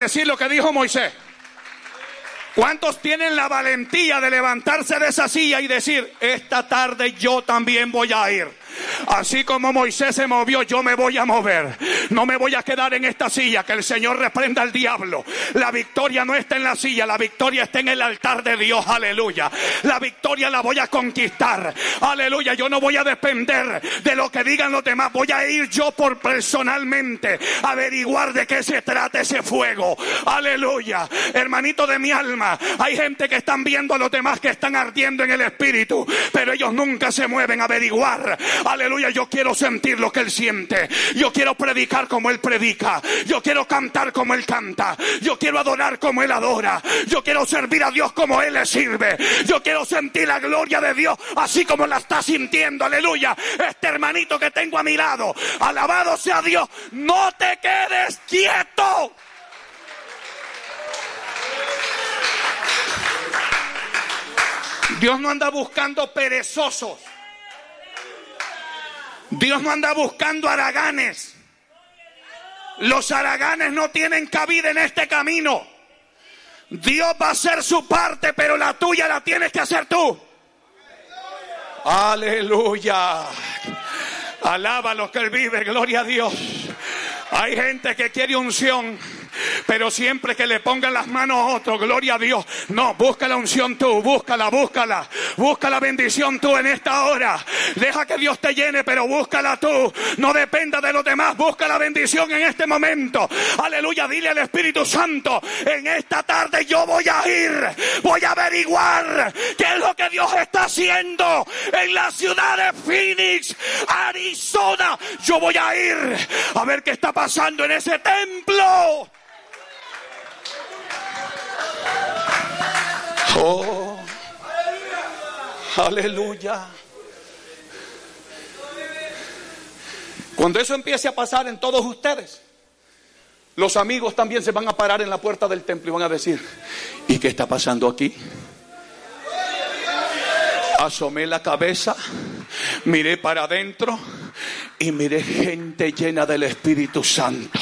decir lo que dijo Moisés? ¿Cuántos tienen la valentía de levantarse de esa silla y decir, esta tarde yo también voy a ir? Así como Moisés se movió, yo me voy a mover. No me voy a quedar en esta silla. Que el Señor reprenda al diablo. La victoria no está en la silla, la victoria está en el altar de Dios. Aleluya. La victoria la voy a conquistar. Aleluya. Yo no voy a depender de lo que digan los demás. Voy a ir yo por personalmente a averiguar de qué se trata ese fuego. Aleluya. Hermanito de mi alma, hay gente que están viendo a los demás que están ardiendo en el espíritu, pero ellos nunca se mueven a averiguar. Aleluya, yo quiero sentir lo que Él siente. Yo quiero predicar como Él predica. Yo quiero cantar como Él canta. Yo quiero adorar como Él adora. Yo quiero servir a Dios como Él le sirve. Yo quiero sentir la gloria de Dios así como la está sintiendo. Aleluya. Este hermanito que tengo a mi lado, alabado sea Dios. No te quedes quieto. Dios no anda buscando perezosos. Dios no anda buscando haraganes. Los haraganes no tienen cabida en este camino. Dios va a hacer su parte, pero la tuya la tienes que hacer tú. Aleluya. Alaba lo que Él vive, gloria a Dios. Hay gente que quiere unción, pero siempre que le pongan las manos a otro, gloria a Dios. No, busca la unción tú, búscala. Busca la bendición tú en esta hora. Deja que Dios te llene, pero búscala tú. No dependa de los demás, busca la bendición en este momento. Aleluya, dile al Espíritu Santo, en esta tarde yo voy a ir, voy a averiguar qué es lo que Dios está haciendo en la ciudad de Phoenix, Arizona. Yo voy a ir a ver qué está pasando en ese templo. Oh, aleluya. Cuando eso empiece a pasar en todos ustedes, los amigos también se van a parar en la puerta del templo y van a decir, ¿y qué está pasando aquí? Asomé la cabeza, miré para adentro y miré gente llena del Espíritu Santo.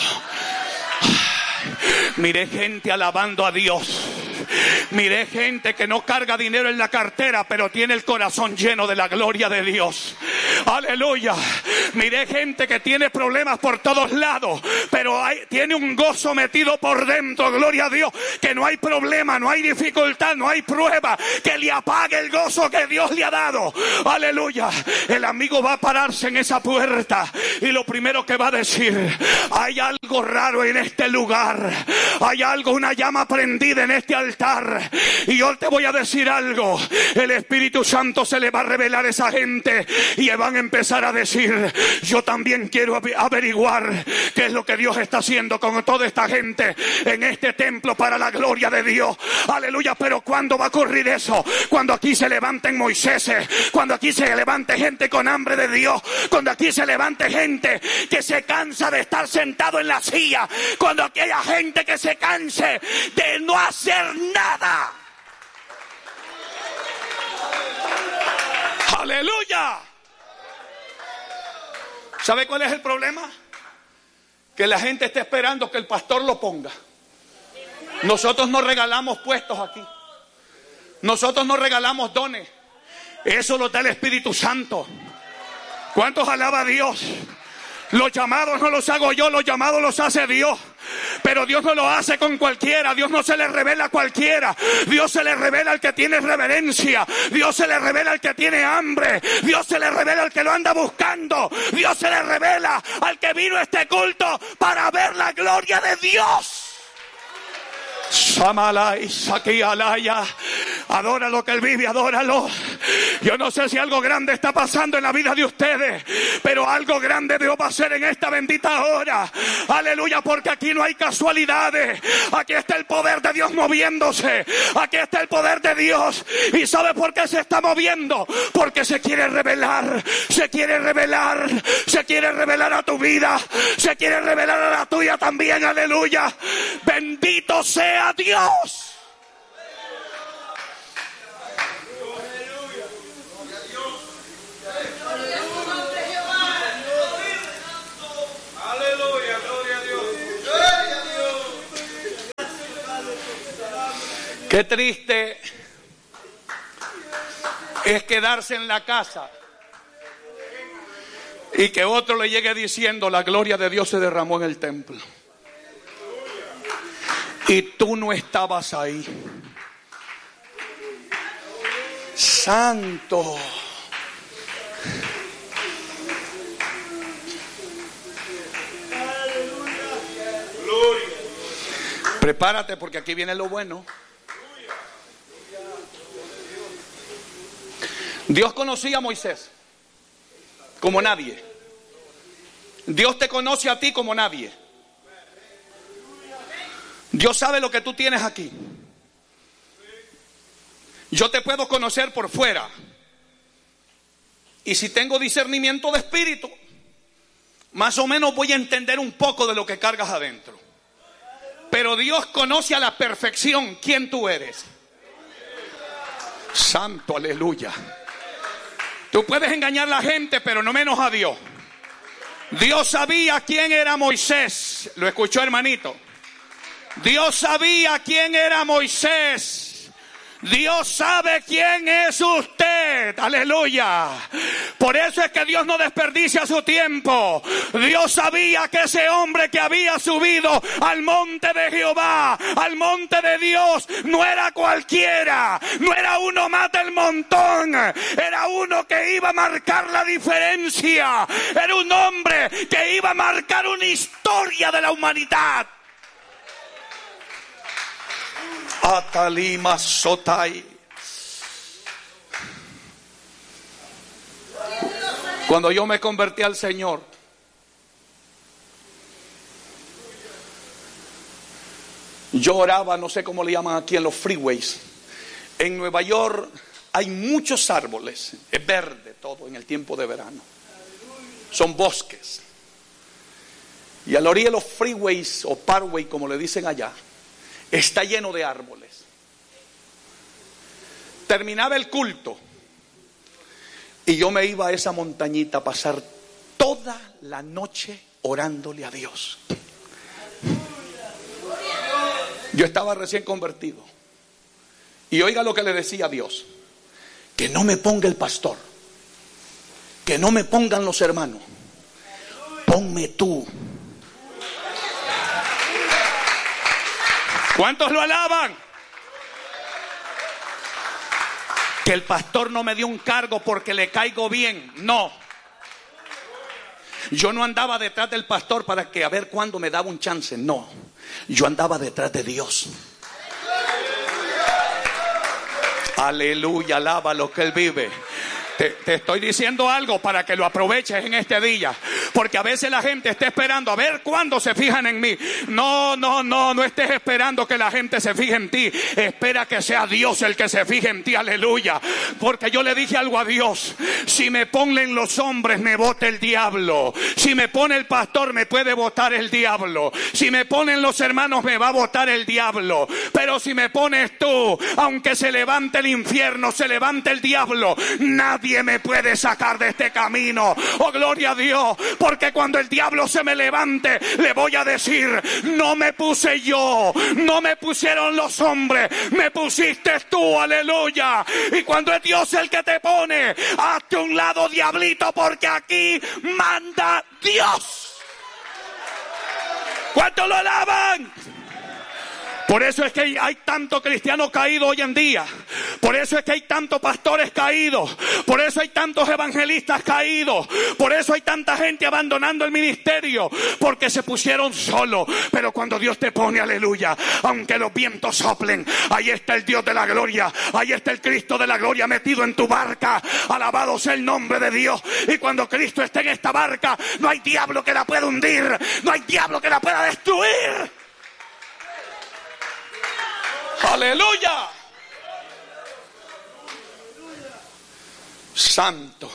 Miré gente alabando a Dios. Miré gente que no carga dinero en la cartera, pero tiene el corazón lleno de la gloria de Dios. Aleluya. Miré gente que tiene problemas por todos lados, pero tiene un gozo metido por dentro, gloria a Dios, que no hay problema, no hay dificultad, no hay prueba que le apague el gozo que Dios le ha dado. Aleluya. El amigo va a pararse en esa puerta y lo primero que va a decir, hay algo raro en este lugar, hay algo, una llama prendida en este altar. Y yo te voy a decir algo, el Espíritu Santo se le va a revelar a esa gente y van a empezar a decir, yo también quiero averiguar qué es lo que Dios está haciendo con toda esta gente en este templo para la gloria de Dios. Aleluya. Pero ¿cuándo va a ocurrir eso? Cuando aquí se levanten Moiséses, cuando aquí se levante gente con hambre de Dios, cuando aquí se levante gente que se cansa de estar sentado en la silla, cuando aquí haya gente que se canse de no hacer nada. Aleluya. ¿Sabe cuál es el problema? Que la gente está esperando que el pastor lo ponga. Nosotros no regalamos puestos aquí. Nosotros no regalamos dones. Eso lo da el Espíritu Santo. ¿Cuántos alaba a Dios? Los llamados no los hago yo, los llamados los hace Dios. Pero Dios no lo hace con cualquiera. Dios no se le revela a cualquiera. Dios se le revela al que tiene reverencia. Dios se le revela al que tiene hambre. Dios se le revela al que lo anda buscando. Dios se le revela al que vino a este culto para ver la gloria de Dios. Samalai, Sakialaya. Adora lo que Él vive, adóralo. Yo no sé si algo grande está pasando en la vida de ustedes, pero algo grande Dios va a hacer en esta bendita hora. Aleluya, porque aquí no hay casualidades. Aquí está el poder de Dios moviéndose. Aquí está el poder de Dios. ¿Y sabe por qué se está moviendo? Porque se quiere revelar. Se quiere revelar. Se quiere revelar a tu vida. Se quiere revelar a la tuya también. Aleluya. Bendito sea Dios. Qué triste es quedarse en la casa y que otro le llegue diciendo: la gloria de Dios se derramó en el templo, y tú no estabas ahí. Santo. Prepárate, porque aquí viene lo bueno. Dios conocía a Moisés como nadie. Dios te conoce a ti como nadie. Dios sabe lo que tú tienes aquí. Yo te puedo conocer por fuera, y si tengo discernimiento de espíritu, más o menos voy a entender un poco de lo que cargas adentro. Pero Dios conoce a la perfección quién tú eres. Santo, aleluya. Tú puedes engañar a la gente, pero no menos a Dios. Dios sabía quién era Moisés. ¿Lo escuchó, hermanito? Dios sabía quién era Moisés. Dios sabe quién es usted. Aleluya. Por eso es que Dios no desperdicia su tiempo. Dios sabía que ese hombre que había subido al monte de Jehová, al monte de Dios, no era cualquiera. No era uno más del montón. Era uno que iba a marcar la diferencia. Era un hombre que iba a marcar una historia de la humanidad. Atalima Sotai. Cuando yo me convertí al Señor, yo oraba, no sé cómo le llaman aquí en los freeways. En Nueva York hay muchos árboles, es verde todo en el tiempo de verano. Son bosques. Y a la orilla de los freeways o parkway, como le dicen allá, está lleno de árboles. Terminaba el culto y yo me iba a esa montañita a pasar toda la noche orándole a Dios. Yo estaba recién convertido. Y oiga lo que le decía a Dios: que no me ponga el pastor, que no me pongan los hermanos, ponme tú. ¿Cuántos lo alaban? Que el pastor no me dio un cargo porque le caigo bien. No. Yo no andaba detrás del pastor para que a ver cuándo me daba un chance. No. Yo andaba detrás de Dios. Aleluya, alaba lo que Él vive. Te estoy diciendo algo para que lo aproveches en este día, porque a veces la gente está esperando a ver cuándo se fijan en mí. No estés esperando que la gente se fije en ti. Espera que sea Dios el que se fije en ti. Aleluya. Porque yo le dije algo a Dios: si me ponen los hombres me bota el diablo. Si me pone el pastor me puede botar el diablo. Si me ponen los hermanos me va a botar el diablo. Pero si me pones tú, aunque se levante el infierno, se levante el diablo, nadie me puede sacar de este camino. Oh, gloria a Dios. Porque cuando el diablo se me levante, le voy a decir: no me puse yo, no me pusieron los hombres, me pusiste tú. Aleluya. Y cuando es Dios el que te pone, hazte un lado, diablito, porque aquí manda Dios. ¿Cuántos lo alaban? Por eso es que hay tanto cristiano caído hoy en día. Por eso es que hay tantos pastores caídos. Por eso hay tantos evangelistas caídos. Por eso hay tanta gente abandonando el ministerio, porque se pusieron solos. Pero cuando Dios te pone, aleluya, aunque los vientos soplen, ahí está el Dios de la gloria. Ahí está el Cristo de la gloria metido en tu barca. Alabado sea el nombre de Dios. Y cuando Cristo esté en esta barca, no hay diablo que la pueda hundir. No hay diablo que la pueda destruir. Aleluya. Santo.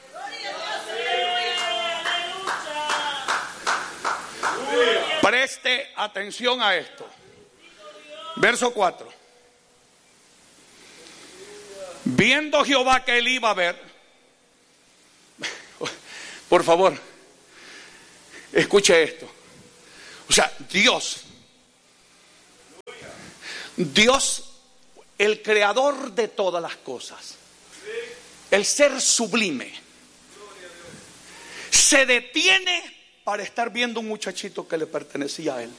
Preste atención a esto. Verso 4. Viendo Jehová que él iba a ver. Por favor, escuche esto. O sea, Dios el creador de todas las cosas, el ser sublime, se detiene para estar viendo un muchachito que le pertenecía a él.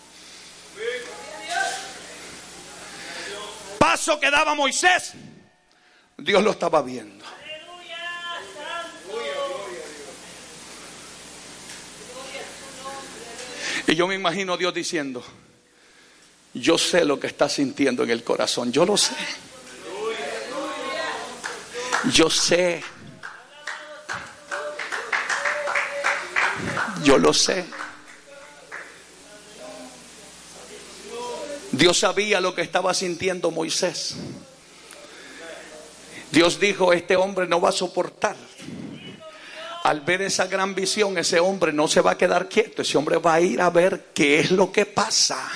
Paso que daba Moisés, Dios lo estaba viendo. Y yo me imagino a Dios diciendo: yo sé lo que está sintiendo en el corazón, yo lo sé. Yo sé. Yo lo sé. Dios sabía lo que estaba sintiendo Moisés. Dios dijo: este hombre no va a soportar. Al ver esa gran visión, ese hombre no se va a quedar quieto. Ese hombre va a ir a ver qué es lo que pasa.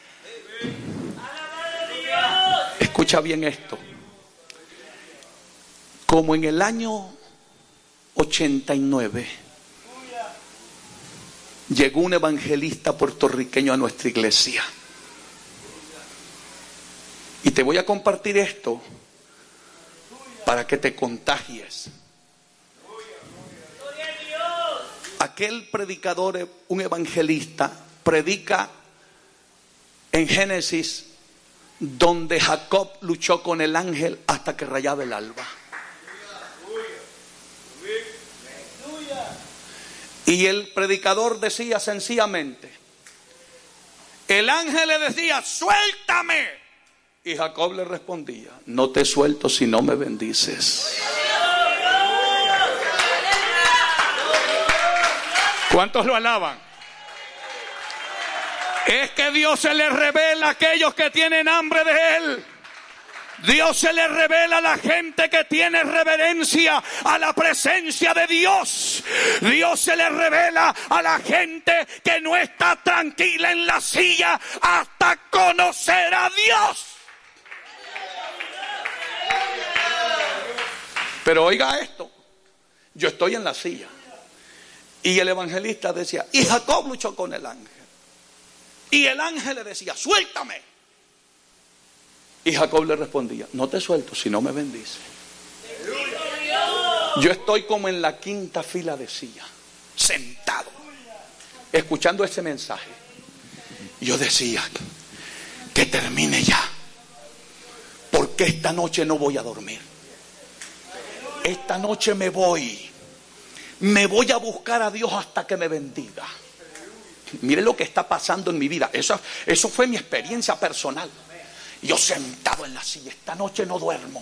Escucha bien esto. Como en el año 89 llegó un evangelista puertorriqueño a nuestra iglesia. Y te voy a compartir esto para que te contagies. Aquel predicador, un evangelista, predica en Génesis donde Jacob luchó con el ángel hasta que rayaba el alba. Y el predicador decía sencillamente, el ángel le decía: suéltame. Y Jacob le respondía: no te suelto si no me bendices. ¿Cuántos lo alaban? Es que Dios se le revela a aquellos que tienen hambre de Él. Dios se le revela a la gente que tiene reverencia a la presencia de Dios. Dios se le revela a la gente que no está tranquila en la silla hasta conocer a Dios. Pero oiga esto, yo estoy en la silla y el evangelista decía: y Jacob luchó con el ángel. Y el ángel le decía: suéltame. Y Jacob le respondía: no te suelto si no me bendice. Yo estoy como en la quinta fila de silla, sentado, escuchando ese mensaje. Yo decía: que termine ya, porque esta noche no voy a dormir. Esta noche me voy a buscar a Dios hasta que me bendiga. Mire lo que está pasando en mi vida. Eso fue mi experiencia personal. Yo sentado en la silla, esta noche no duermo.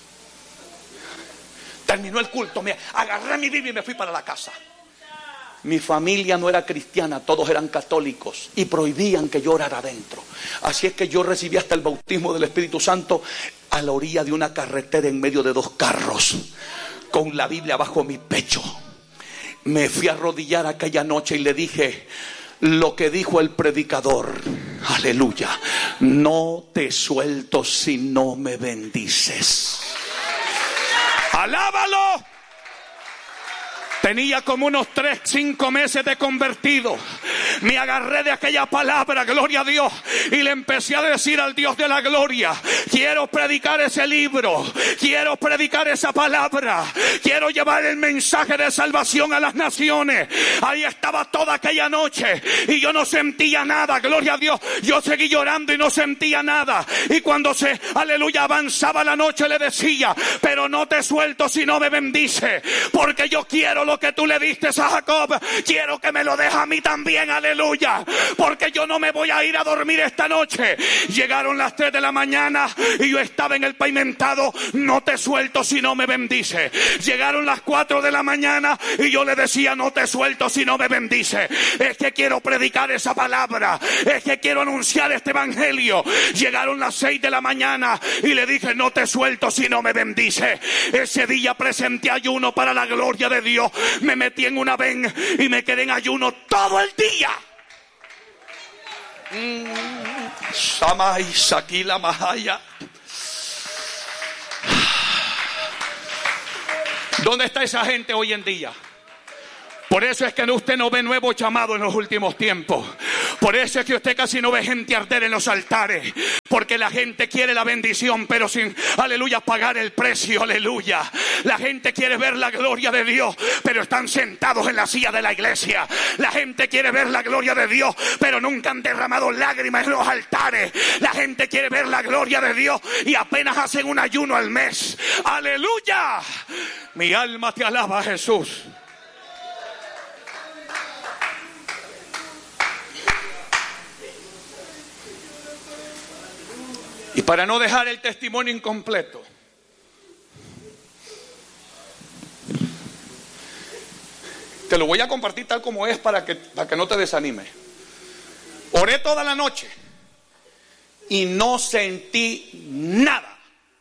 Terminó el culto, me agarré mi Biblia y me fui para la casa. Mi familia no era cristiana, todos eran católicos y prohibían que yo orara adentro. Así es que yo recibí hasta el bautismo del Espíritu Santo a la orilla de una carretera en medio de 2 carros, con la Biblia bajo mi pecho. Me fui a arrodillar aquella noche y le dije lo que dijo el predicador: aleluya, no te suelto si no me bendices. ¡Alábalo! Tenía como unos 3-5 meses de convertido. Me agarré de aquella palabra, gloria a Dios, y le empecé a decir al Dios de la gloria: quiero predicar ese libro, quiero predicar esa palabra, quiero llevar el mensaje de salvación a las naciones. Ahí estaba toda aquella noche y yo no sentía nada, gloria a Dios. Yo seguí llorando y no sentía nada. Y cuando aleluya, avanzaba la noche, le decía: pero no te suelto si no me bendice, porque yo quiero lo que tú le diste a Jacob, quiero que me lo dejes a mí también, aleluya, porque yo no me voy a ir a dormir esta noche. Llegaron las 3 de la mañana y yo estaba en el pavimentado: no te suelto si no me bendice. Llegaron las 4 de la mañana y yo le decía: no te suelto si no me bendice. Es que quiero predicar esa palabra, es que quiero anunciar este evangelio. Llegaron las 6 de la mañana y le dije: no te suelto si no me bendice. Ese día presenté ayuno para la gloria de Dios. Me metí en una ven y me quedé en ayuno todo el día. Samay Sakila Mahaya. ¿Dónde está esa gente hoy en día? Por eso es que usted no ve nuevos llamados en los últimos tiempos, Por eso es que usted casi no ve gente arder en los altares, porque la gente quiere la bendición, pero sin, aleluya, pagar el precio, aleluya. La gente quiere ver la gloria de Dios, pero están sentados en la silla de la iglesia. La gente quiere ver la gloria de Dios, pero nunca han derramado lágrimas en los altares. La gente quiere ver la gloria de Dios y apenas hacen un ayuno al mes. Aleluya. Mi alma te alaba, Jesús. Y para no dejar el testimonio incompleto, te lo voy a compartir tal como es para que no te desanimes. Oré toda la noche y no sentí nada.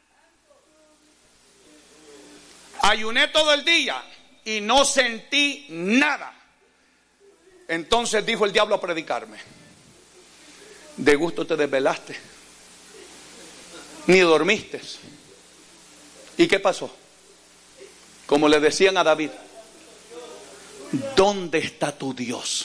Ayuné todo el día y no sentí nada. Entonces dijo el diablo a predicarme: de gusto te desvelaste, ni dormiste. ¿Y qué pasó? Como le decían a David: ¿dónde está tu Dios?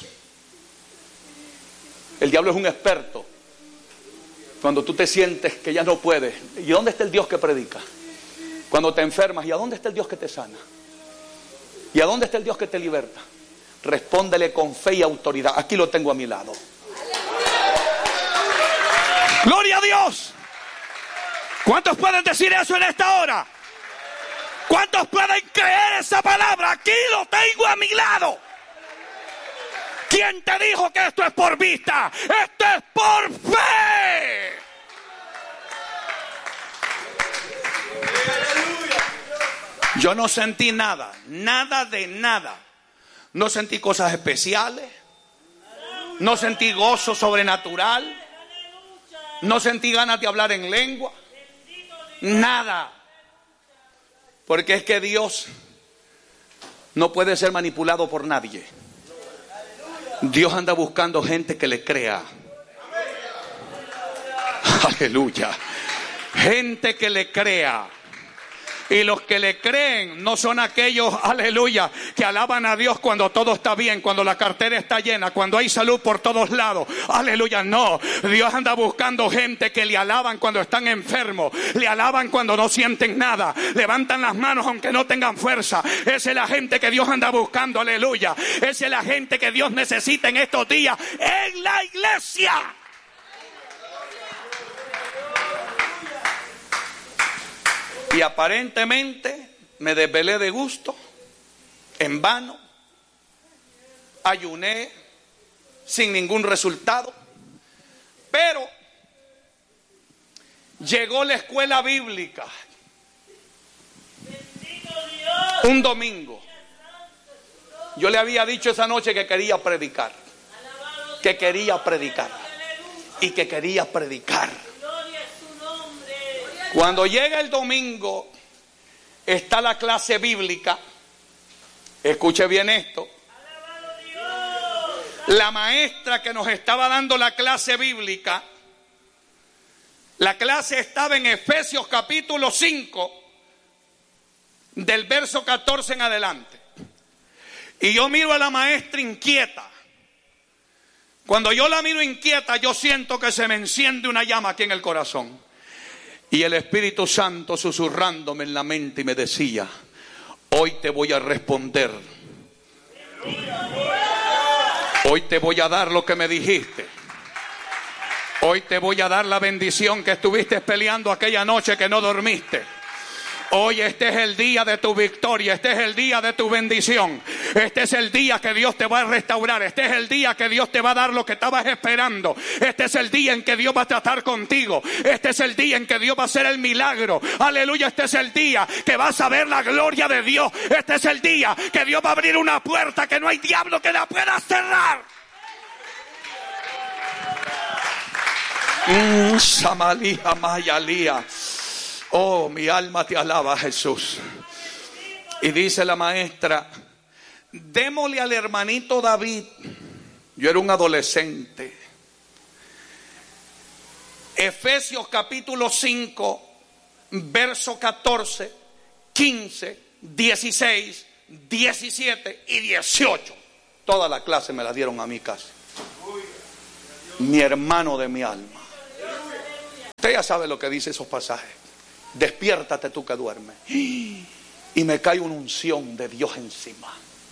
El diablo es un experto. Cuando tú te sientes que ya no puedes, ¿y dónde está el Dios que predica? Cuando te enfermas, ¿y a dónde está el Dios que te sana? ¿Y a dónde está el Dios que te liberta? Respóndele con fe y autoridad. Aquí lo tengo a mi lado. ¡Gloria a Dios! ¿Cuántos pueden decir eso en esta hora? ¿Cuántos pueden creer esa palabra? Aquí lo tengo a mi lado. ¿Quién te dijo que esto es por vista? Esto es por fe. Yo no sentí nada, nada de nada. No sentí cosas especiales. No sentí gozo sobrenatural. No sentí ganas de hablar en lengua. Nada. Porque es que Dios no puede ser manipulado por nadie. Dios anda buscando gente que le crea. Aleluya. Gente que le crea. Y los que le creen no son aquellos, aleluya, que alaban a Dios cuando todo está bien, cuando la cartera está llena, cuando hay salud por todos lados. Aleluya, no. Dios anda buscando gente que le alaban cuando están enfermos, le alaban cuando no sienten nada, levantan las manos aunque no tengan fuerza. Esa es la gente que Dios anda buscando, aleluya. Esa es la gente que Dios necesita en estos días en la iglesia. Y aparentemente me desvelé de gusto, en vano, ayuné sin ningún resultado, pero llegó la escuela bíblica un domingo. Yo le había dicho esa noche que quería predicar, y que quería predicar. Cuando llega el domingo, está la clase bíblica. Escuche bien esto. La maestra que nos estaba dando la clase bíblica, la clase estaba en Efesios capítulo 5, del verso 14 en adelante. Y yo miro a la maestra inquieta. Cuando yo la miro inquieta, yo siento que se me enciende una llama aquí en el corazón. Y el Espíritu Santo susurrándome en la mente y me decía: hoy te voy a responder. Hoy te voy a dar lo que me dijiste. Hoy te voy a dar la bendición que estuviste peleando aquella noche que no dormiste. Hoy este es el día de tu victoria, este es el día de tu bendición. Este es el día que Dios te va a restaurar, este es el día que Dios te va a dar lo que estabas esperando. Este es el día en que Dios va a tratar contigo, este es el día en que Dios va a hacer el milagro. Aleluya, este es el día que vas a ver la gloria de Dios. Este es el día que Dios va a abrir una puerta que no hay diablo que la pueda cerrar. Samalía Mayalía. Oh, mi alma te alaba, Jesús. Y dice la maestra: démosle al hermanito David. Yo era un adolescente. Efesios capítulo 5, verso 14, 15, 16, 17 y 18. Toda la clase me la dieron a mí casi. mi hermano de mi alma. Usted ya sabe lo que dice esos pasajes. Despiértate tú que duermes. Y me cae una unción de Dios encima.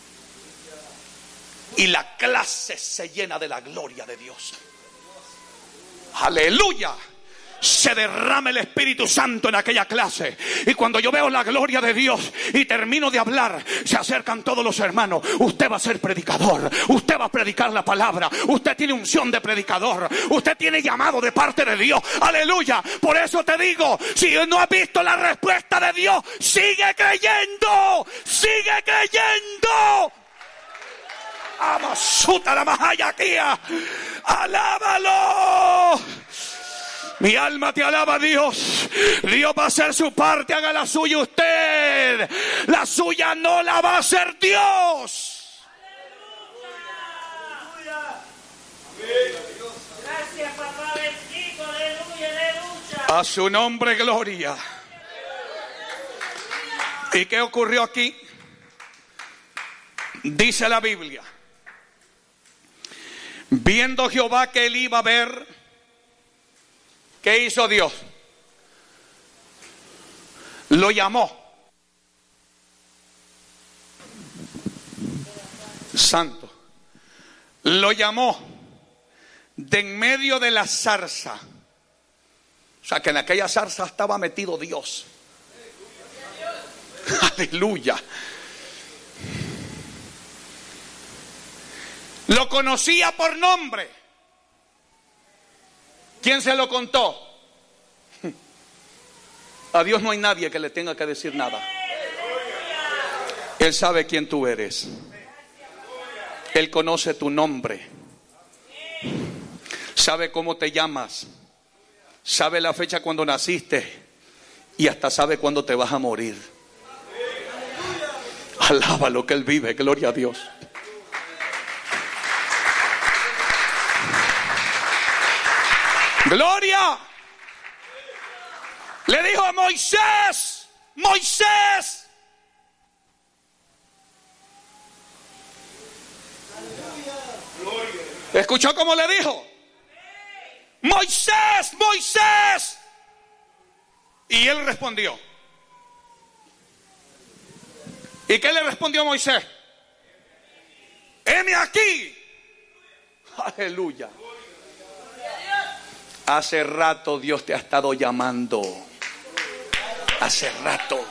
Y la clase se llena de la gloria de Dios. Aleluya. Se derrama el Espíritu Santo en aquella clase. Y cuando yo veo la gloria de Dios y termino de hablar, se acercan todos los hermanos. Usted va a ser predicador. Usted va a predicar la palabra. Usted tiene unción de predicador. Usted tiene llamado de parte de Dios. Aleluya. Por eso te digo, si no has visto la respuesta de Dios, sigue creyendo. Sigue creyendo. Amasuta la mahayaquía. Alábalo. Mi alma te alaba, Dios. Dios va a hacer su parte, haga la suya usted. La suya no la va a hacer Dios. Gracias, papá bendito, aleluya, aleluya. A su nombre, gloria. ¿Y qué ocurrió aquí? Dice la Biblia: viendo Jehová que él iba a ver, ¿qué hizo Dios? Lo llamó. Santo. Lo llamó de en medio de la zarza. O sea que en aquella zarza estaba metido Dios. Aleluya. Lo conocía por nombre. ¿Quién se lo contó? A Dios no hay nadie que le tenga que decir nada. Él sabe quién tú eres. Él conoce tu nombre. Sabe cómo te llamas. Sabe la fecha cuando naciste. Y hasta sabe cuándo te vas a morir. Alaba lo que Él vive. Gloria a Dios. Gloria. Le dijo a Moisés: Moisés. ¿Escuchó cómo le dijo? Moisés, Moisés. Y él respondió. ¿Y qué le respondió Moisés? Heme aquí. Aleluya. Hace rato Dios te ha estado llamando. Hace rato.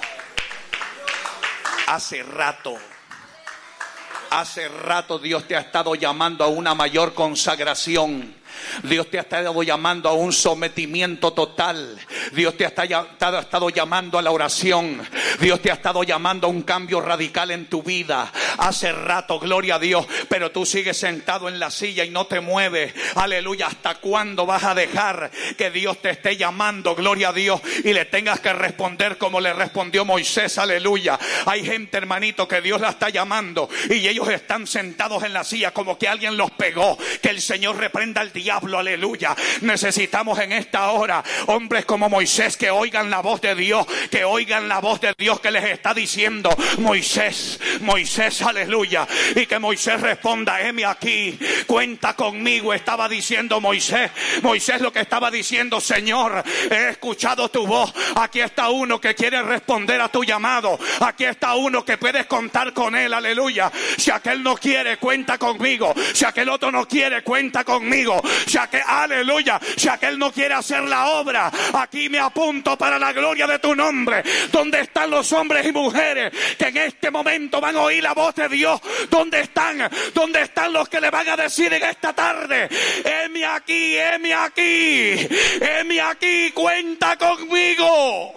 Hace rato. Hace rato Dios te ha estado llamando a una mayor consagración. Dios te ha estado llamando a un sometimiento total. Dios te ha estado llamando a la oración. Dios te ha estado llamando a un cambio radical en tu vida. Hace rato, gloria a Dios, pero tú sigues sentado en la silla y no te mueves. Aleluya. ¿Hasta cuándo vas a dejar que Dios te esté llamando, gloria a Dios, y le tengas que responder como le respondió Moisés? Aleluya. Hay gente, hermanito, que Dios la está llamando y ellos están sentados en la silla como que alguien los pegó. Que el Señor reprenda al diablo, aleluya. Necesitamos en esta hora hombres como Moisés que oigan la voz de Dios, que oigan la voz de Dios que les está diciendo: Moisés, Moisés, aleluya. Y que Moisés responda: heme aquí, cuenta conmigo. Estaba diciendo Moisés. Moisés lo que estaba diciendo: Señor, he escuchado tu voz. Aquí está uno que quiere responder a tu llamado. Aquí está uno que puedes contar con él, aleluya. Si aquel no quiere, cuenta conmigo. Si aquel otro no quiere, cuenta conmigo. Si aquel, aleluya, si aquel no quiere hacer la obra, aquí me apunto para la gloria de tu nombre. ¿Dónde están los hombres y mujeres que en este momento van a oír la voz de Dios? ¿Dónde están? ¿Dónde están los que le van a decir en esta tarde: heme aquí, heme aquí, heme aquí, cuenta conmigo?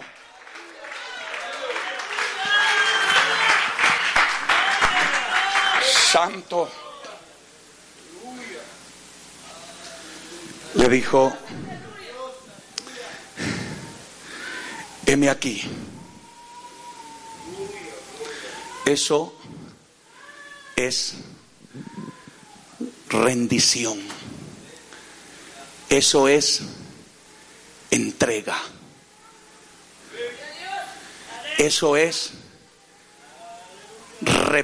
Santo. Le dijo: heme aquí. Eso es rendición. Eso es entrega. Eso es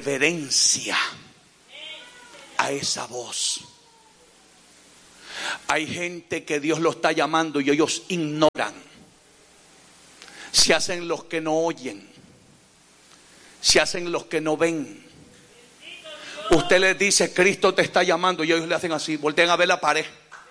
reverencia a esa voz. Hay gente que Dios lo está llamando y ellos ignoran. Se hacen los que no oyen. Se hacen los que no ven. Usted les dice, Cristo te está llamando, y ellos le hacen así, voltean a ver la pared.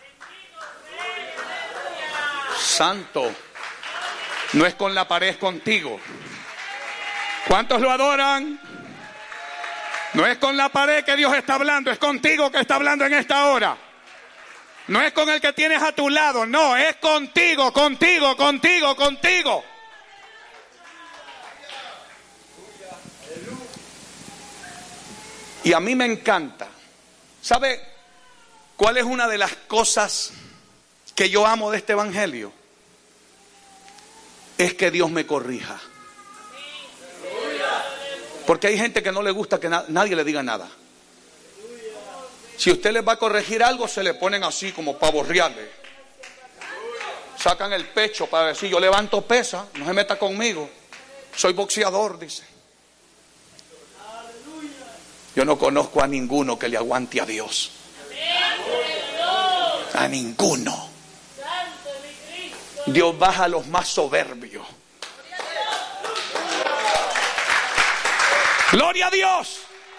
Santo. No es con la pared, es contigo. ¿Cuántos lo adoran? No es con la pared que Dios está hablando, es contigo que está hablando en esta hora. No es con el que tienes a tu lado, no, es contigo, contigo, contigo, contigo. Y a mí me encanta. ¿Sabe cuál es una de las cosas que yo amo de este evangelio? Es que Dios me corrija. Porque hay gente que no le gusta que nadie le diga nada. Si usted les va a corregir algo, se le ponen así como para borrearle. Sacan el pecho para decir, yo levanto pesa, no se meta conmigo. Soy boxeador, dice. Yo no conozco a ninguno que le aguante a Dios. A ninguno. Dios baja a los más soberbios. Gloria a Dios.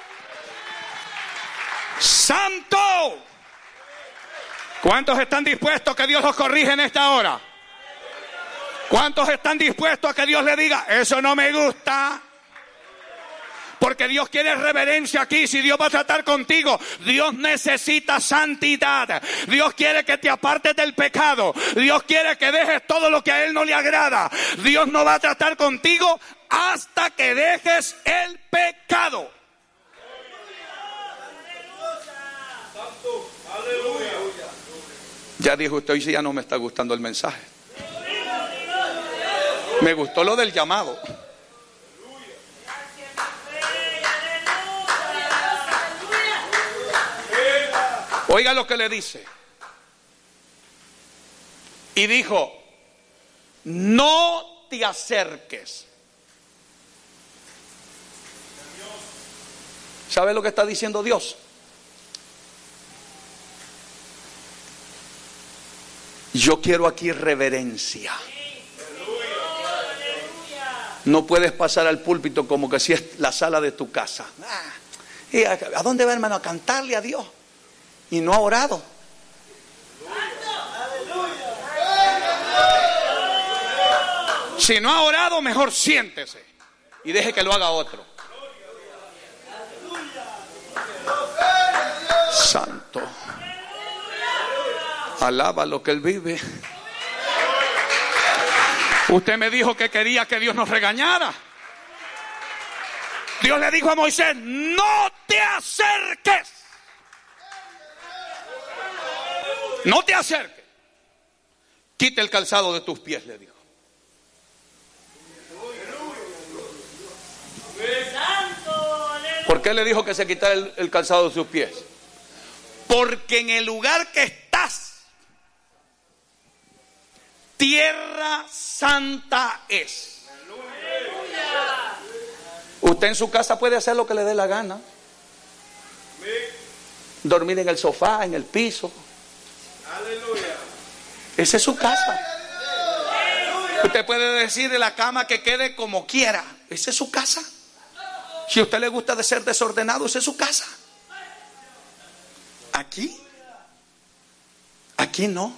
Santo. ¿Cuántos están dispuestos a que Dios los corrija en esta hora? ¿Cuántos están dispuestos a que Dios le diga, eso no me gusta? Porque Dios quiere reverencia aquí. Si Dios va a tratar contigo, Dios necesita santidad. Dios quiere que te apartes del pecado. Dios quiere que dejes todo lo que a Él no le agrada. Dios no va a tratar contigo hasta que dejes el pecado. Ya dijo usted, hoy sí ya no me está gustando el mensaje. Me gustó lo del llamado. Oiga lo que le dice. Y dijo, no te acerques. ¿Sabe lo que está diciendo Dios? Yo quiero aquí reverencia. No puedes pasar al púlpito como que si es la sala de tu casa. ¿Y a dónde va, hermano? A cantarle a Dios. Y no ha orado. Si no ha orado, mejor siéntese y deje que lo haga otro. Santo. Alaba lo que Él vive. Usted me dijo que quería que Dios nos regañara. Dios le dijo a Moisés, no te acerques. No te acerques. Quita el calzado de tus pies, le dijo. ¿Por qué le dijo que se quitara el calzado de sus pies? Porque en el lugar que estás, tierra santa es. Usted en su casa puede hacer lo que le dé la gana. Dormir en el sofá, en el piso. Esa es su casa. Usted puede decir de la cama que quede como quiera. Esa es su casa. Si a usted le gusta de ser desordenado, esa es su casa. Aquí no.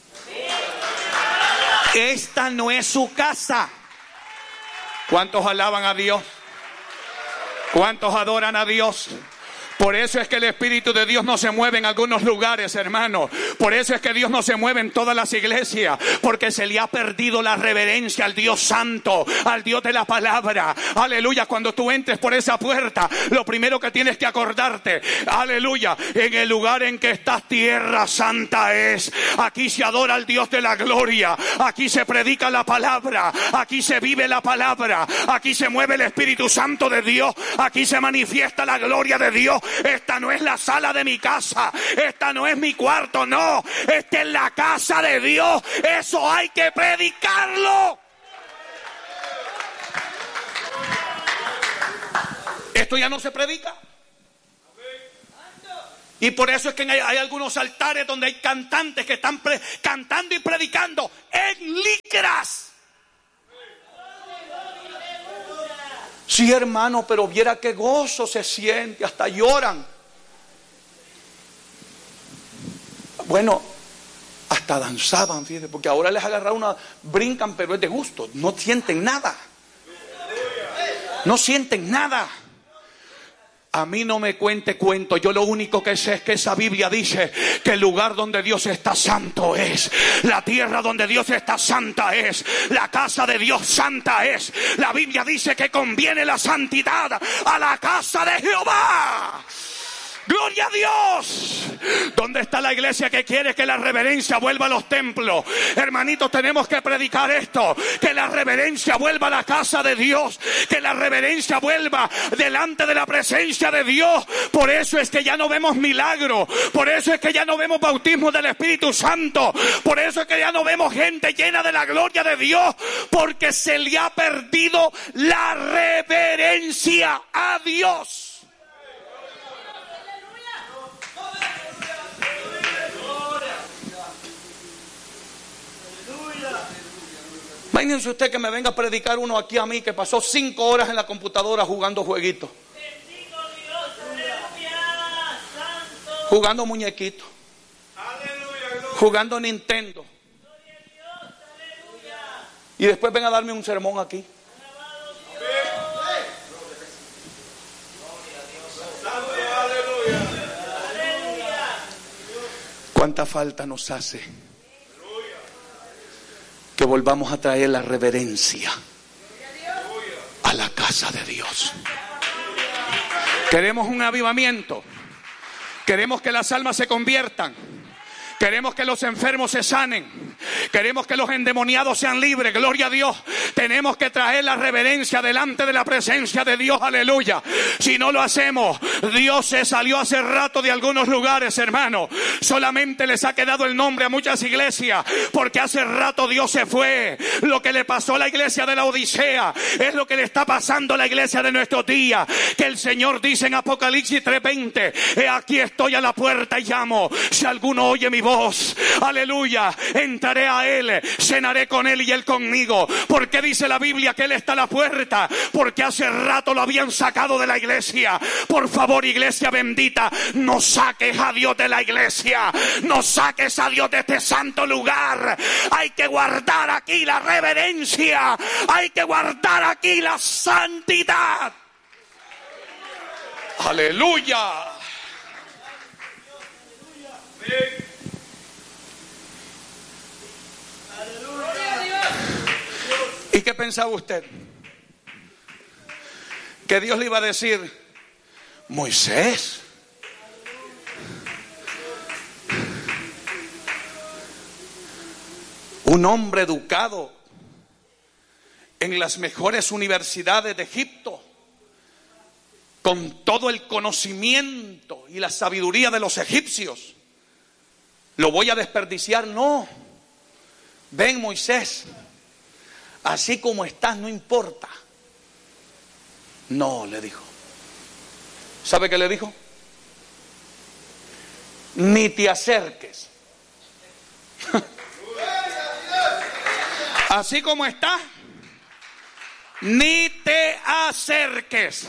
Esta no es su casa. ¿Cuántos alaban a Dios? ¿Cuántos adoran a Dios? Por eso es que el Espíritu de Dios no se mueve en algunos lugares, hermano. Por eso es que Dios no se mueve en todas las iglesias. Porque se le ha perdido la reverencia al Dios Santo, al Dios de la palabra. Aleluya, cuando tú entres por esa puerta, lo primero que tienes que acordarte, aleluya, en el lugar en que estás, tierra santa es. Aquí se adora al Dios de la gloria. Aquí se predica la palabra. Aquí se vive la palabra. Aquí se mueve el Espíritu Santo de Dios. Aquí se manifiesta la gloria de Dios. Esta no es la sala de mi casa, esta no es mi cuarto, no, esta es la casa de Dios. Eso hay que predicarlo. Esto ya no se predica. Y por eso es que hay algunos altares donde hay cantantes que están cantando y predicando en licras. Sí, hermano, pero viera qué gozo se siente, hasta lloran. Bueno, hasta danzaban, fíjate, porque ahora les agarra una, brincan, pero es de gusto, no sienten nada. No sienten nada. A mí no me cuente cuento. Yo lo único que sé es que esa Biblia dice que el lugar donde Dios está santo es. La tierra donde Dios está santa es. La casa de Dios santa es. La Biblia dice que conviene la santidad a la casa de Jehová. ¡Gloria a Dios! ¿Dónde está la iglesia que quiere que la reverencia vuelva a los templos? Hermanitos, tenemos que predicar esto. Que la reverencia vuelva a la casa de Dios. Que la reverencia vuelva delante de la presencia de Dios. Por eso es que ya no vemos milagros. Por eso es que ya no vemos bautismo del Espíritu Santo. Por eso es que ya no vemos gente llena de la gloria de Dios. Porque se le ha perdido la reverencia a Dios. Imagínense usted que me venga a predicar uno aquí a mí que pasó 5 horas en la computadora jugando jueguitos. Jugando muñequitos. Jugando Nintendo. Y después ven a darme un sermón aquí. ¿Cuánta falta nos hace que volvamos a traer la reverencia a la casa de Dios? Queremos un avivamiento. Queremos que las almas se conviertan. Queremos que los enfermos se sanen. Queremos que los endemoniados sean libres. Gloria a Dios. Tenemos que traer la reverencia delante de la presencia de Dios. Aleluya. Si no lo hacemos, Dios se salió hace rato de algunos lugares, hermano. Solamente les ha quedado el nombre a muchas iglesias, porque hace rato Dios se fue. Lo que le pasó a la iglesia de la Odisea es lo que le está pasando a la iglesia de nuestros días. Que el Señor dice en Apocalipsis 3:20: he aquí estoy a la puerta y llamo. Si alguno oye mi voz, aleluya, entraré a él, cenaré con él y él conmigo. ¿Por qué dice la Biblia que él está a la puerta? Porque hace rato lo habían sacado de la iglesia. Por favor, iglesia bendita, no saques a Dios de la iglesia, no saques a Dios de este santo lugar. Hay que guardar aquí la reverencia, hay que guardar aquí la santidad. Aleluya. ¿Y qué pensaba usted? Que Dios le iba a decir: Moisés, un hombre educado en las mejores universidades de Egipto, con todo el conocimiento y la sabiduría de los egipcios, ¿lo voy a desperdiciar? No. Ven, Moisés, así como estás no importa. No, le dijo. ¿Sabe qué le dijo? Ni te acerques. Así como estás, ni te acerques.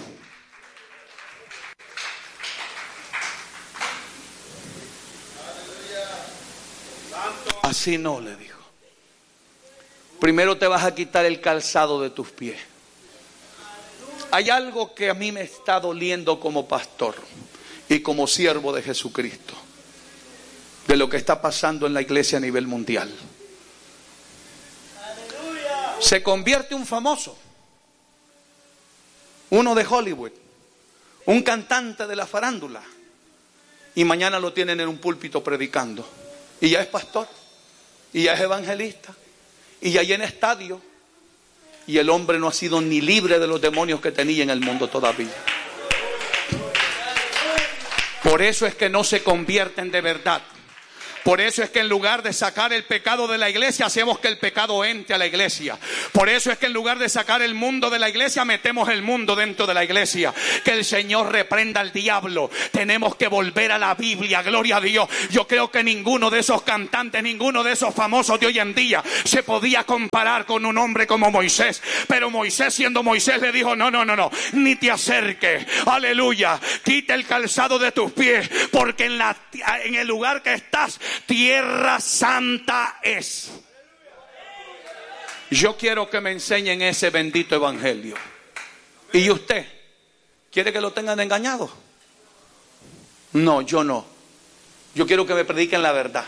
Así no, le dijo. Primero te vas a quitar el calzado de tus pies. Hay algo que a mí me está doliendo como pastor y como siervo de Jesucristo, de lo que está pasando en la iglesia a nivel mundial. Se convierte un famoso, uno de Hollywood, un cantante de la farándula, y mañana lo tienen en un púlpito predicando, y ya es pastor, y ya es evangelista, y ya llena estadio, y el hombre no ha sido ni libre de los demonios que tenía en el mundo todavía. Por eso es que no se convierten de verdad. Por eso es que en lugar de sacar el pecado de la iglesia, hacemos que el pecado entre a la iglesia. Por eso es que en lugar de sacar el mundo de la iglesia, metemos el mundo dentro de la iglesia. Que el Señor reprenda al diablo. Tenemos que volver a la Biblia, gloria a Dios. Yo creo que ninguno de esos cantantes, ninguno de esos famosos de hoy en día se podía comparar con un hombre como Moisés. Pero Moisés, siendo Moisés, le dijo: no, ni te acerques, aleluya, quita el calzado de tus pies, porque en el lugar que estás, tierra santa es. Yo quiero que me enseñen ese bendito evangelio. ¿Y usted quiere que lo tengan engañado? No, yo no. Yo quiero que me prediquen la verdad.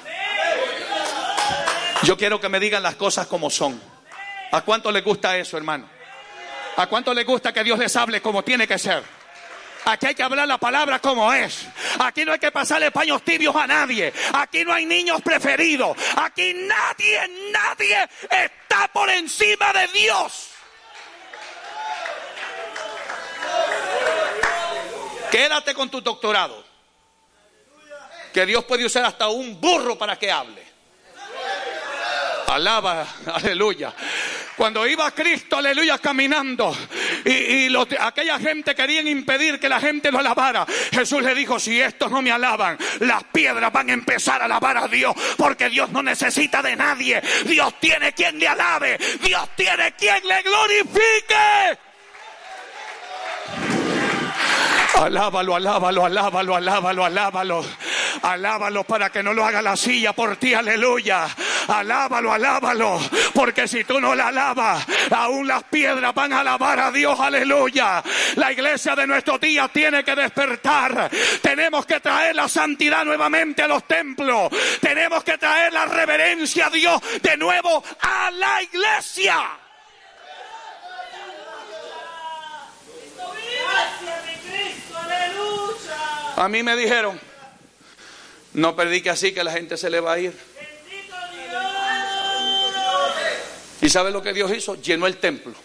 Yo quiero que me digan las cosas como son. ¿A cuánto les gusta eso, hermano? ¿A cuánto les gusta que Dios les hable como tiene que ser? Aquí hay que hablar la palabra como es. Aquí no hay que pasarle paños tibios a nadie. Aquí no hay niños preferidos. Aquí nadie está por encima de Dios. Quédate con tu doctorado, que Dios puede usar hasta un burro para que hable. Alaba, aleluya. Cuando iba Cristo, aleluya, caminando, y aquella gente querían impedir que la gente lo alabara, Jesús le dijo: si estos no me alaban, las piedras van a empezar a alabar a Dios, porque Dios no necesita de nadie. Dios tiene quien le alabe, Dios tiene quien le glorifique. Alábalo, alábalo, alábalo, alábalo, alábalo. Alábalo para que no lo haga la silla por ti, aleluya. Alábalo, alábalo, porque si tú no la alabas, aún las piedras van a alabar a Dios, aleluya. La iglesia de nuestros días tiene que despertar. Tenemos que traer la santidad nuevamente a los templos. Tenemos que traer la reverencia a Dios de nuevo a la iglesia. A mí me dijeron: no predique así, que la gente se le va a ir. ¿Y sabe lo que Dios hizo? Llenó el templo.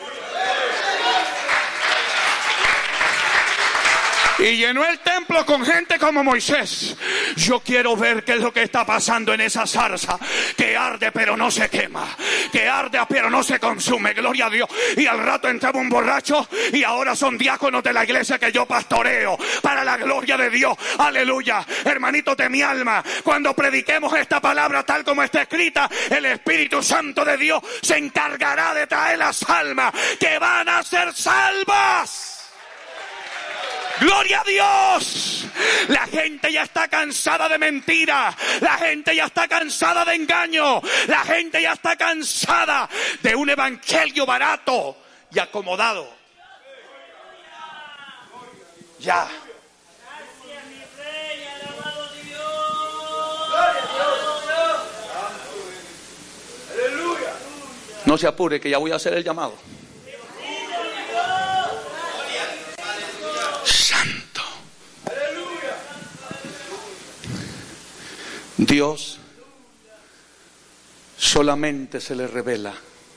Y llenó el templo con gente como Moisés. Yo quiero ver qué es lo que está pasando en esa zarza que arde pero no se quema, que arde pero no se consume, gloria a Dios. Y al rato entraba un borracho y ahora son diáconos de la iglesia que yo pastoreo para la gloria de Dios, aleluya. Hermanitos de mi alma, cuando prediquemos esta palabra tal como está escrita, el Espíritu Santo de Dios se encargará de traer las almas que van a ser salvas. ¡Gloria a Dios! La gente ya está cansada de mentiras. La gente ya está cansada de engaño. La gente ya está cansada de un evangelio barato y acomodado. Ya. Gracias, mi rey, alabado Dios. No se apure, que ya voy a hacer el llamado. Santo. Dios solamente se le revela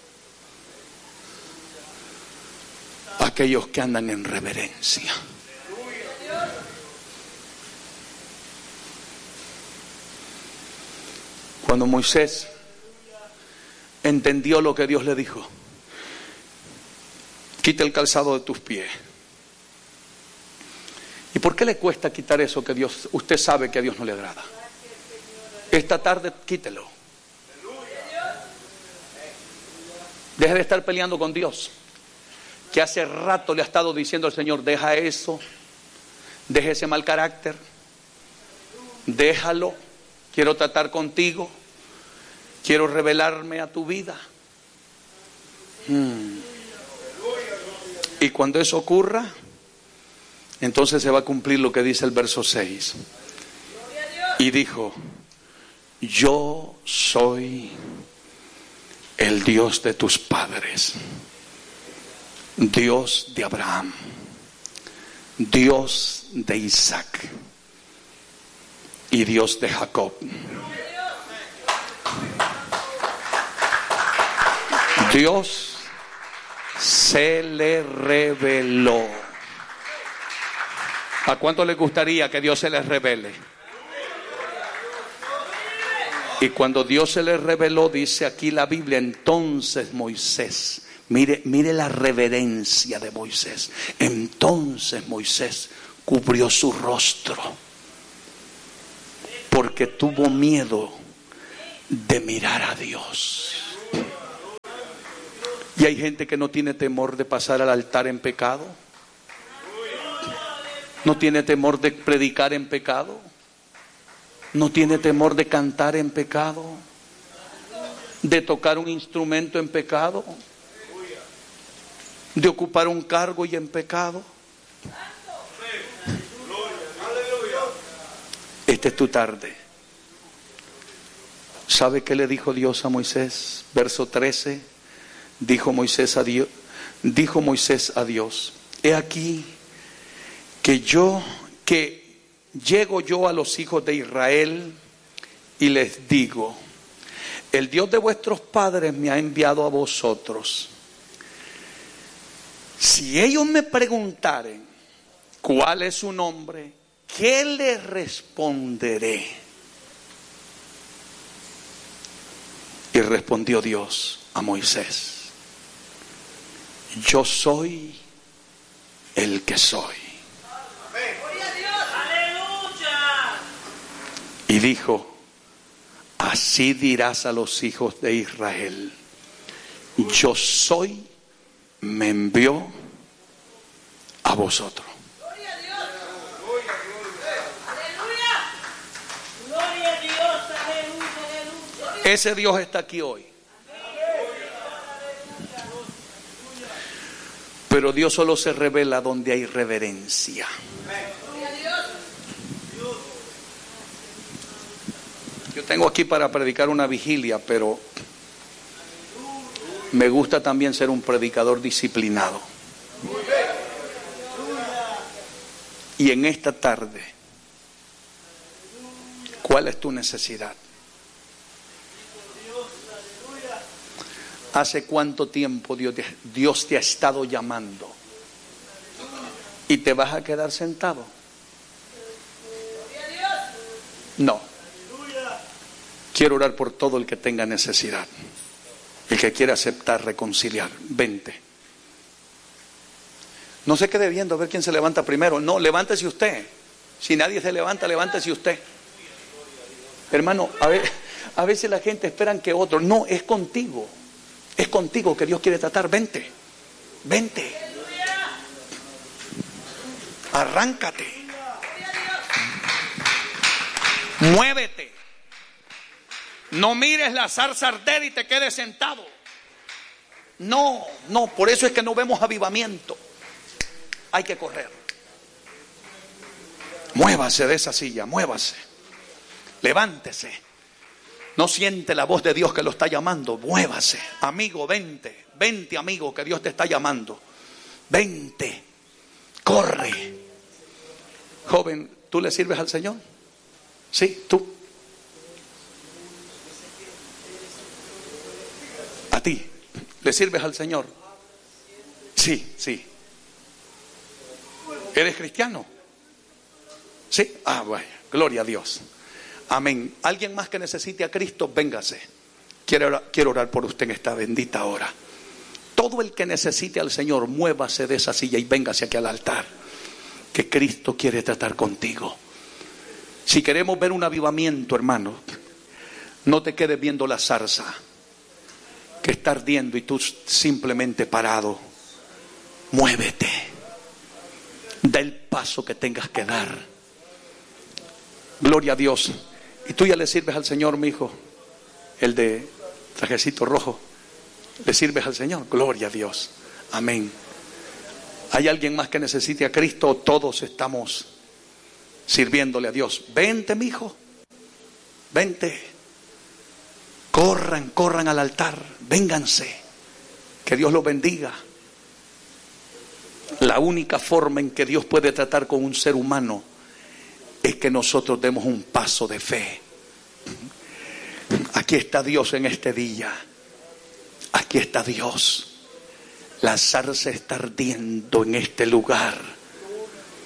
a aquellos que andan en reverencia. Cuando Moisés entendió lo que Dios le dijo: quita el calzado de tus pies. ¿Y por qué le cuesta quitar eso que Dios, usted sabe que a Dios no le agrada? Esta tarde quítelo. Deje de estar peleando con Dios, que hace rato le ha estado diciendo al Señor: deja eso, deja ese mal carácter, déjalo, quiero tratar contigo, quiero revelarme a tu vida. Y cuando eso ocurra, entonces se va a cumplir lo que dice el verso 6. Y dijo: yo soy el Dios de tus padres, Dios de Abraham, Dios de Isaac y Dios de Jacob. Dios se le reveló. ¿A cuánto les gustaría que Dios se les revele? Y cuando Dios se le reveló, dice aquí la Biblia, entonces Moisés, mire la reverencia de Moisés. Entonces Moisés cubrió su rostro porque tuvo miedo de mirar a Dios. Y hay gente que no tiene temor de pasar al altar en pecado. No tiene temor de predicar en pecado. No tiene temor de cantar en pecado, de tocar un instrumento en pecado, de ocupar un cargo y en pecado. Esta es tu tarde. ¿Sabe qué le dijo Dios a Moisés? Verso 13. Dijo Moisés a Dios, he aquí que llego yo a los hijos de Israel y les digo, el Dios de vuestros padres me ha enviado a vosotros. Si ellos me preguntaren cuál es su nombre, ¿qué les responderé? Y respondió Dios a Moisés, yo soy el que soy. Y dijo, así dirás a los hijos de Israel, yo soy, me envió a vosotros. Gloria a Dios. Aleluya. Gloria a Dios. Aleluya. Ese Dios está aquí hoy. Pero Dios solo se revela donde hay reverencia. Yo tengo aquí para predicar una vigilia, pero me gusta también ser un predicador disciplinado. Y en esta tarde, ¿cuál es tu necesidad? ¿Hace cuánto tiempo Dios te ha estado llamando? ¿Y te vas a quedar sentado? No. Quiero orar por todo el que tenga necesidad. El que quiera aceptar, reconciliar. Vente. No se quede viendo a ver quién se levanta primero. No, levántese usted. Si nadie se levanta, levántese usted. Hermano, a veces la gente espera que otro. No, es contigo. Es contigo que Dios quiere tratar. Vente. Vente. Arráncate. Muévete. No mires la zarza arder y te quedes sentado. No, por eso es que no vemos avivamiento. Hay que correr. Muévase de esa silla, muévase. Levántese. No siente la voz de Dios que lo está llamando. Muévase. Amigo, vente. Vente, amigo, que Dios te está llamando. Vente. Corre. Joven, ¿tú le sirves al Señor? Sí, tú. A ti, ¿le sirves al Señor? Sí. ¿Eres cristiano? Sí. Vaya, gloria a Dios. Amén. ¿Alguien más que necesite a Cristo? Véngase. Quiero orar por usted en esta bendita hora. Todo el que necesite al Señor, muévase de esa silla y véngase aquí al altar. Que Cristo quiere tratar contigo. Si queremos ver un avivamiento, hermano, no te quedes viendo la zarza que está ardiendo y tú simplemente parado. Muévete. Da el paso que tengas que dar. Gloria a Dios. ¿Y tú ya le sirves al Señor, mi hijo? El de trajecito rojo. ¿Le sirves al Señor? Gloria a Dios. Amén. ¿Hay alguien más que necesite a Cristo? Todos estamos sirviéndole a Dios. Vente, mi hijo. Vente. Corran al altar. Vénganse. Que Dios los bendiga. La única forma en que Dios puede tratar con un ser humano es que nosotros demos un paso de fe. Aquí está Dios en este día. Aquí está Dios. La zarza está ardiendo en este lugar.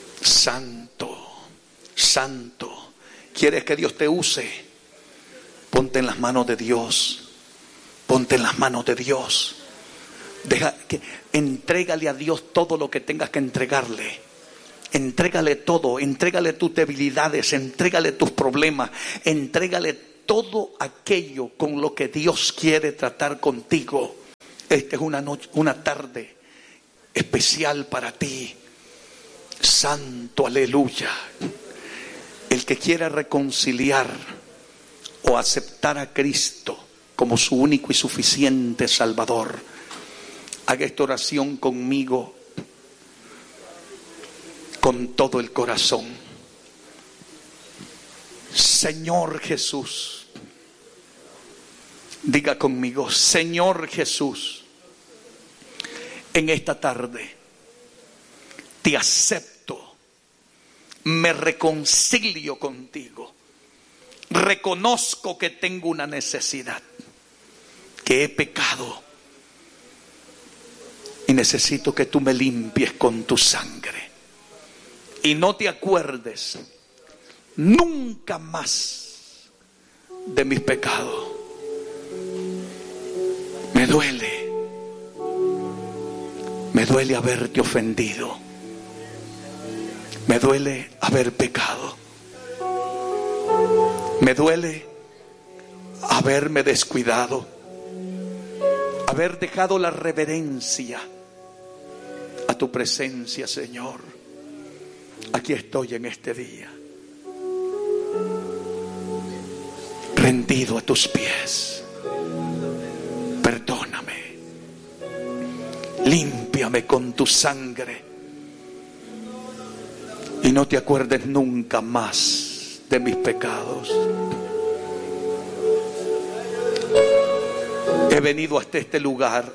Santo, santo. ¿Quieres que Dios te use? Ponte en las manos de Dios. Ponte en las manos de Dios. Entrégale a Dios todo lo que tengas que entregarle. Entrégale todo. Entrégale tus debilidades. Entrégale tus problemas. Entrégale todo aquello con lo que Dios quiere tratar contigo. Esta es una tarde especial para ti. Santo, aleluya. El que quiera reconciliar o aceptar a Cristo como su único y suficiente Salvador, haga esta oración conmigo con todo el corazón. Señor Jesús, diga conmigo, Señor Jesús, en esta tarde te acepto, me reconcilio contigo, reconozco que tengo una necesidad, que he pecado y necesito que tú me limpies con tu sangre y no te acuerdes nunca más de mis pecados. Me duele haberte ofendido, me duele haber pecado, me duele haberme descuidado, haber dejado la reverencia a tu presencia, Señor. Aquí estoy en este día, rendido a tus pies. Perdóname, límpiame con tu sangre y no te acuerdes nunca más de mis pecados. He venido hasta este lugar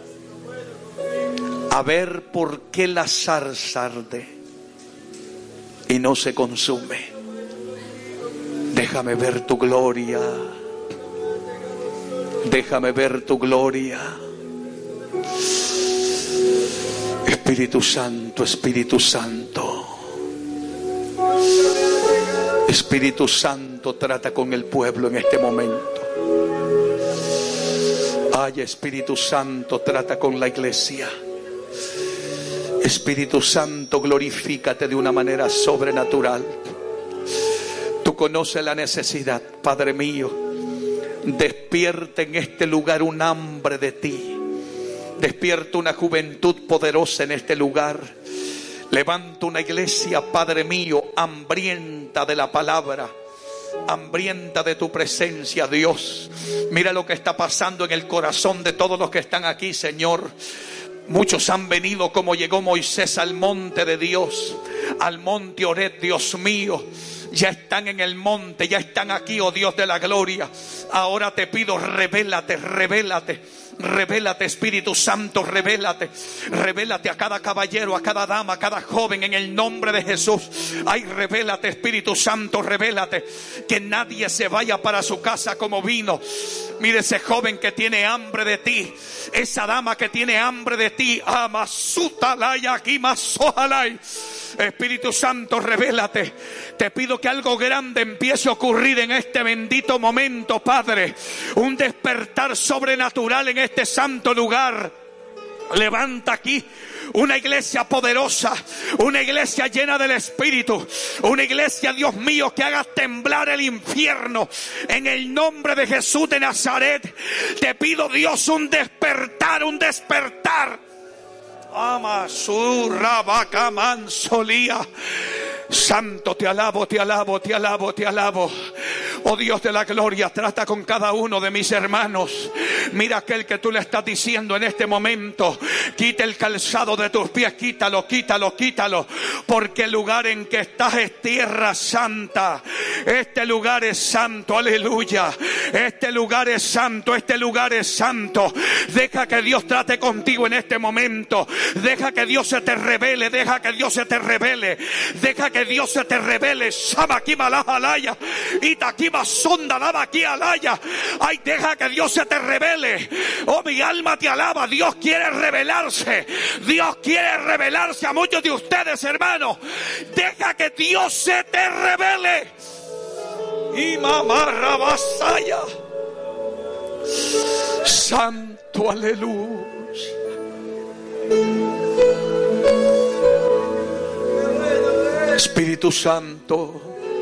a ver por qué la zarza arde y no se consume. Déjame ver tu gloria. Déjame ver tu gloria. Espíritu Santo, Espíritu Santo. Espíritu Santo, trata con el pueblo en este momento. Ay, Espíritu Santo, trata con la iglesia. Espíritu Santo, glorifícate de una manera sobrenatural. Tú conoces la necesidad, Padre mío. Despierta en este lugar un hambre de ti. Despierta una juventud poderosa en este lugar. Levanta una iglesia, Padre mío, hambrienta de la palabra, hambrienta de tu presencia, Dios. Mira lo que está pasando en el corazón de todos los que están aquí, Señor. Muchos han venido como llegó Moisés al monte de Dios, al monte Horeb, Dios mío. Ya están en el monte, ya están aquí, oh Dios de la gloria. Ahora te pido, revélate, revélate. Revélate, Espíritu Santo, revélate. Revélate a cada caballero, a cada dama, a cada joven, en el nombre de Jesús. Ay, revélate, Espíritu Santo, revélate. Que nadie se vaya para su casa como vino. Mire ese joven que tiene hambre de ti, esa dama que tiene hambre de ti. Espíritu Santo, revélate. Te pido que algo grande empiece a ocurrir en este bendito momento, Padre. Un despertar sobrenatural en este santo lugar. Levanta aquí una iglesia poderosa, una iglesia llena del Espíritu, una iglesia, Dios mío, que haga temblar el infierno. En el nombre de Jesús de Nazaret, te pido, Dios, un despertar, un despertar. Santo, te alabo, te alabo, te alabo, te alabo. Oh Dios de la gloria, trata con cada uno de mis hermanos. Mira aquel que tú le estás diciendo en este momento: quita el calzado de tus pies, quítalo, quítalo, quítalo. Porque el lugar en que estás es tierra santa. Este lugar es santo, aleluya. Este lugar es santo, este lugar es santo. Deja que Dios trate contigo en este momento. Deja que Dios se te revele, deja que Dios se te revele. Deja que Dios se te revele. Ay, deja que Dios se te revele. Oh, mi alma te alaba. Dios quiere revelarse. Dios quiere revelarse a muchos de ustedes, hermanos. Deja que Dios se te revele. Y mamarra vasaya. Santo, aleluya. Espíritu Santo,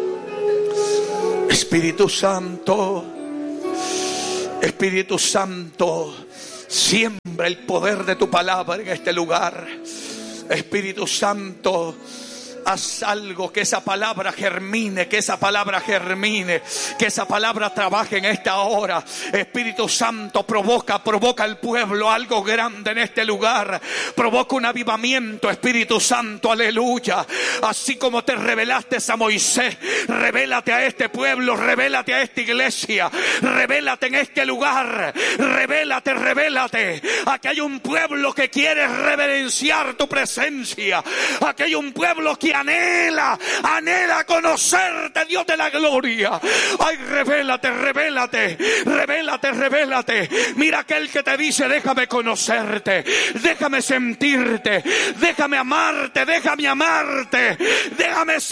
Espíritu Santo, Espíritu Santo, siembra el poder de tu palabra en este lugar. Espíritu Santo, haz algo, que esa palabra germine, que esa palabra germine, que esa palabra trabaje en esta hora. Espíritu Santo, provoca al pueblo algo grande en este lugar. Provoca un avivamiento, Espíritu Santo, aleluya. Así como te revelaste a Moisés, revélate a este pueblo, revélate a esta iglesia, revélate en este lugar, revélate. Aquí hay un pueblo que quiere reverenciar tu presencia. Aquí hay un pueblo que anhela conocerte, Dios de la gloria. Ay, revélate. Mira aquel que te dice: déjame conocerte, déjame sentirte, déjame amarte, déjame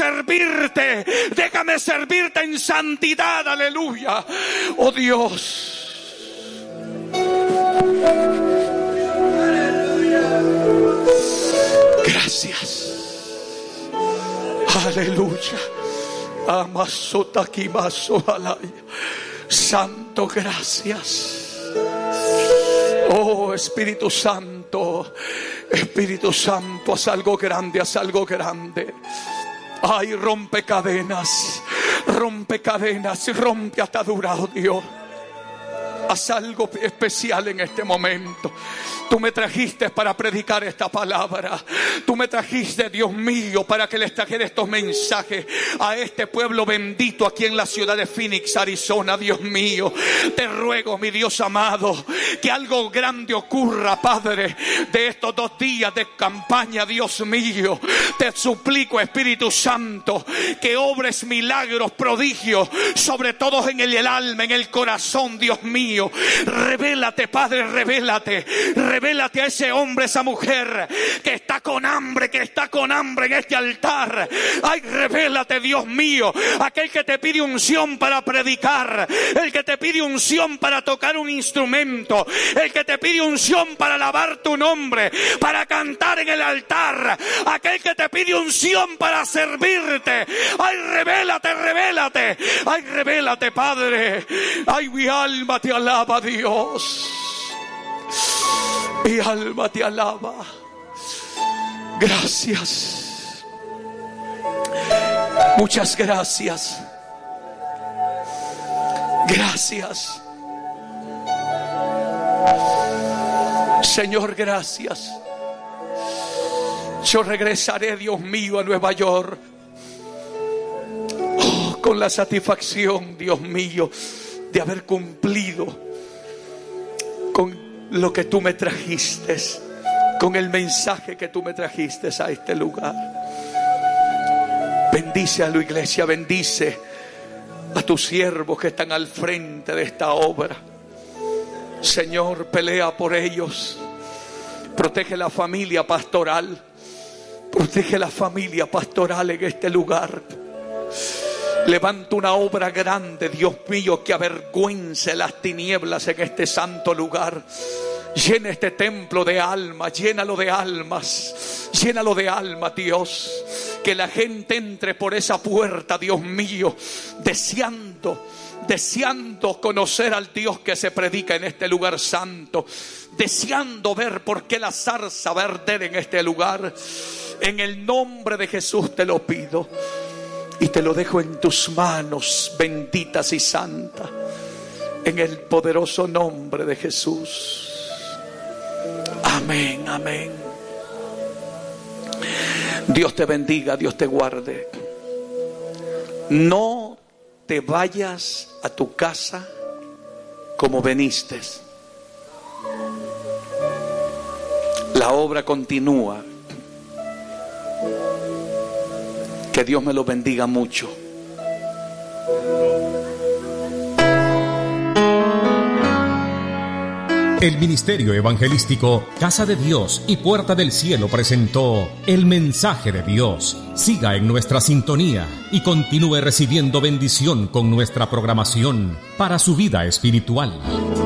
servirte en santidad, aleluya. Oh Dios, gracias. Aleluya. Santo, gracias. Oh, Espíritu Santo, haz algo grande, Ay, rompe cadenas, rompe ataduras, oh Dios. Haz algo especial en este momento. Tú me trajiste para predicar esta palabra. Tú me trajiste, Dios mío, para que les trajera estos mensajes a este pueblo bendito aquí en la ciudad de Phoenix, Arizona. Dios mío, te ruego, mi Dios amado, que algo grande ocurra, Padre, de estos 2 días de campaña. Dios mío, te suplico, Espíritu Santo, que obres milagros, prodigios, sobre todo en el alma, en el corazón. Dios mío, revélate, Padre, revélate a ese hombre, esa mujer que está con hambre en este altar. Ay, revélate, Dios mío, aquel que te pide unción para predicar, el que te pide unción para tocar un instrumento, el que te pide unción para alabar tu nombre, para cantar en el altar, aquel que te pide unción para servirte. Ay, revélate. Ay, revélate, Padre. Ay, mi alma te alaba, Dios. Mi alma te alaba. Gracias. Muchas gracias. Gracias. Señor, gracias. Yo regresaré, Dios mío, a Nueva York. Oh, con la satisfacción, Dios mío, de haber cumplido con lo que tú me trajiste, con el mensaje que tú me trajiste a este lugar. Bendice a la iglesia, bendice a tus siervos que están al frente de esta obra. Señor, pelea por ellos. Protege la familia pastoral. Protege la familia pastoral en este lugar. Levanta una obra grande, Dios mío, que avergüence las tinieblas en este santo lugar. Llena este templo de almas, llénalo de almas, Dios. Que la gente entre por esa puerta, Dios mío, deseando conocer al Dios que se predica en este lugar santo, deseando ver por qué la zarza va a arder en este lugar. En el nombre de Jesús te lo pido y te lo dejo en tus manos benditas y santas, en el poderoso nombre de Jesús. Amén, amén. Dios te bendiga, Dios te guarde. No te vayas a tu casa como veniste. La obra continúa. Que Dios me lo bendiga mucho. El Ministerio Evangelístico Casa de Dios y Puerta del Cielo presentó El Mensaje de Dios. Siga en nuestra sintonía y continúe recibiendo bendición con nuestra programación para su vida espiritual.